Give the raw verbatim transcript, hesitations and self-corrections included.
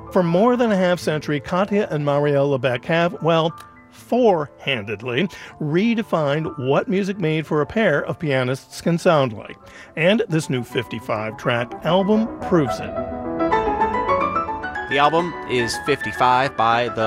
For more than a half century, Katya and Marielle Lebec have, well, four-handedly redefined what music made for a pair of pianists can sound like. And this new fifty-five track album proves it. The album is fifty-five by the